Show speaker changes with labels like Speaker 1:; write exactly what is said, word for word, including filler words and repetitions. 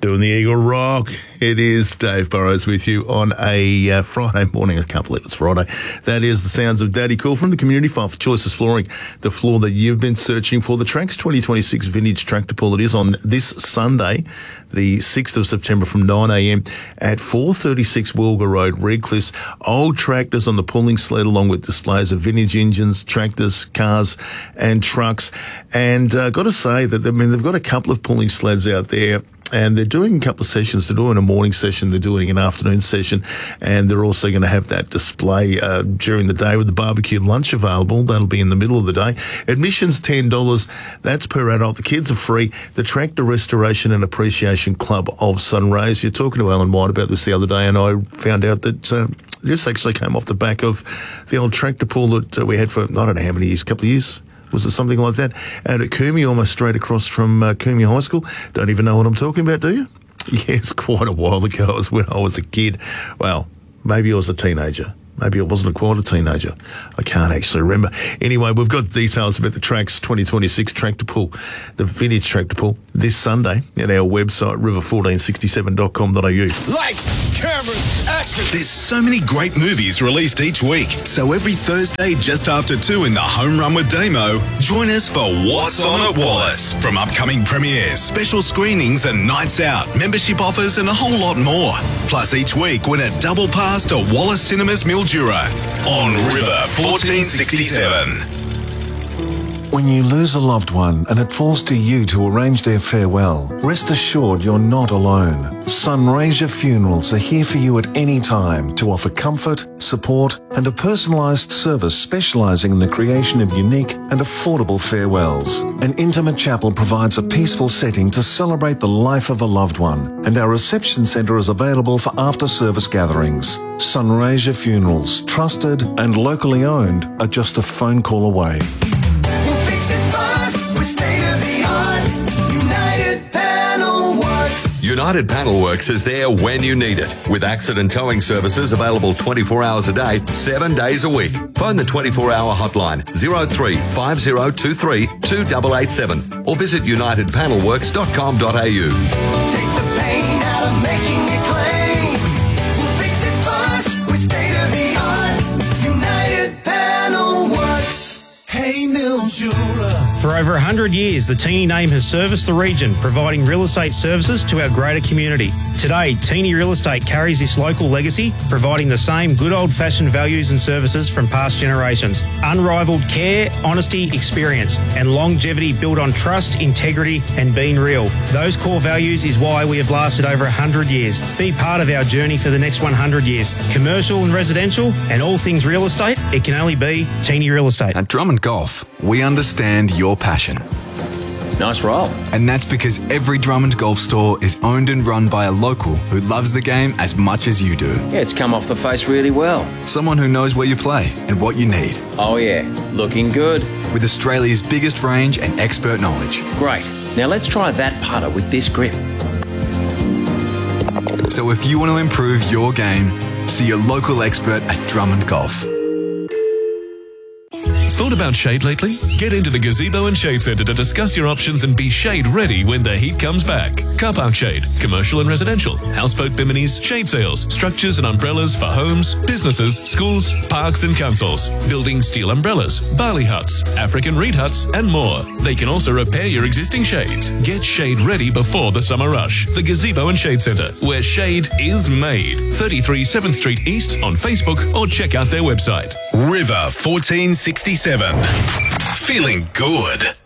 Speaker 1: Doing the Eagle Rock. It is Dave Burrows with you on a uh, Friday morning. I can't believe it's Friday. That is the sounds of Daddy Cool from the Community File for Choices Flooring, the floor that you've been searching for. The Tracks twenty twenty-six Vintage Tractor Pull. It is on this Sunday, the sixth of September from nine a.m. at four thirty-six Wilga Road, Redcliffs. Old tractors on the pulling sled along with displays of vintage engines, tractors, cars and trucks. And uh, got to say that, I mean, they've got a couple of pulling sleds out there. And they're doing a couple of sessions. They're doing a morning session. They're doing an afternoon session. And they're also going to have that display uh, during the day with the barbecue lunch available. That'll be in the middle of the day. Admission's ten dollars. That's per adult. The kids are free. The Tractor Restoration and Appreciation Club of Sunrays. You're talking to Alan White about this the other day, and I found out that uh, this actually came off the back of the old tractor pull that uh, we had for, I don't know how many years, a couple of years. Was it something like that? And at Coombe, almost straight across from uh, Coombe High School. Don't even know what I'm talking about, do you? Yes, quite a while ago. It was when I was a kid. Well, maybe I was a teenager. Maybe I wasn't quite a teenager. I can't actually remember. Anyway, we've got details about the Tracks twenty twenty-six Tractor Pull, the Vintage Tractor Pull, this Sunday at our website, river fourteen sixty-seven dot com dot a u.
Speaker 2: Lights, cameras, action. There's so many great movies released each week. So every Thursday just after two in the Home Run with Damo, join us for What's On at Wallace. From upcoming premieres, special screenings and nights out, membership offers and a whole lot more. Plus each week win a double pass to Wallace Cinemas Mildura on River fourteen sixty-seven.
Speaker 3: When you lose a loved one and it falls to you to arrange their farewell, rest assured you're not alone. Sunraysia Funerals are here for you at any time to offer comfort, support and a personalised service specialising in the creation of unique and affordable farewells. An intimate chapel provides a peaceful setting to celebrate the life of a loved one, and our reception centre is available for after-service gatherings. Sunraysia Funerals, trusted and locally owned, are just a phone call away.
Speaker 4: United Panel Works is there when you need it, with accident towing services available twenty-four hours a day, seven days a week. Phone the twenty-four hour hotline zero three five zero two three two eight eight seven or visit united panel works dot com dot a u.
Speaker 5: Take the pain out of making it claim. We'll fix it first with state of the art. United Panel Works. Hey, Mildura.
Speaker 6: For over one hundred years, the Teeny name has serviced the region, providing real estate services to our greater community. Today, Teeny Real Estate carries this local legacy, providing the same good old-fashioned values and services from past generations. Unrivaled care, honesty, experience, and longevity built on trust, integrity, and being real. Those core values is why we have lasted over one hundred years. Be part of our journey for the next one hundred years. Commercial and residential, and all things real estate, it can only be Teeny Real Estate.
Speaker 7: At Drummond Golf, we understand your passion.
Speaker 8: Nice roll.
Speaker 7: And that's because every Drummond Golf store is owned and run by a local who loves the game as much as you do.
Speaker 8: Yeah, it's come off the face really well.
Speaker 7: Someone who knows where you play and what you need.
Speaker 8: Oh yeah, looking good.
Speaker 7: With Australia's biggest range and expert knowledge.
Speaker 8: Great. Now let's try that putter with this grip.
Speaker 7: So if you want to improve your game, see your local expert at Drummond Golf.
Speaker 9: Thought about shade lately? Get into the Gazebo and Shade Centre to discuss your options and be shade ready when the heat comes back. Car park shade, commercial and residential, houseboat biminis, shade sails, structures and umbrellas for homes, businesses, schools, parks and councils, building steel umbrellas, barley huts, African reed huts and more. They can also repair your existing shades. Get shade ready before the summer rush. The Gazebo and Shade Centre, where shade is made. thirty-three seventh Street East on Facebook or check out their website.
Speaker 2: River fourteen sixty-seven. Feeling good.